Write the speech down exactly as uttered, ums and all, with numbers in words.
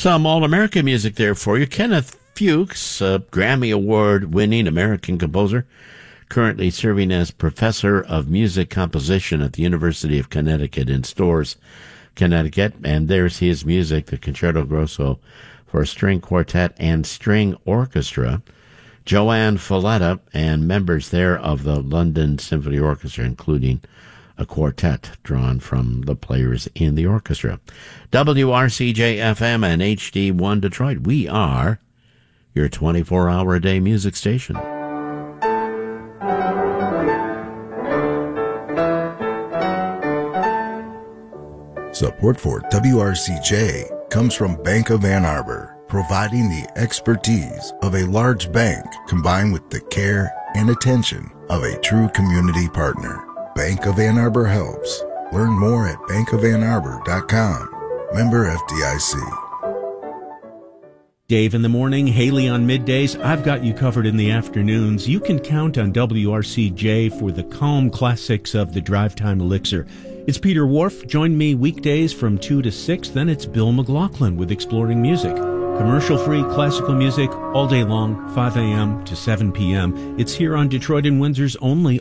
Some All-American music there for you. Kenneth Fuchs, a Grammy Award-winning American composer, currently serving as Professor of Music Composition at the University of Connecticut in Storrs, Connecticut. And there's his music, the Concerto Grosso for String Quartet and String Orchestra. Joanne Folletta and members there of the London Symphony Orchestra, including a quartet drawn from the players in the orchestra. W R C J F M and H D one Detroit. We are your twenty-four hour a day music station. Support for W R C J comes from Bank of Ann Arbor, providing the expertise of a large bank combined with the care and attention of a true community partner. Bank of Ann Arbor helps. Learn more at bank of ann arbor dot com. Member F D I C. Dave in the morning, Haley on middays. I've got you covered in the afternoons. You can count on W R C J for the calm classics of the drive time elixir. It's Peter Wharf. Join me weekdays from two to six. Then it's Bill McLaughlin with Exploring Music. Commercial-free classical music all day long, five a.m. to seven p.m. It's here on Detroit and Windsor's only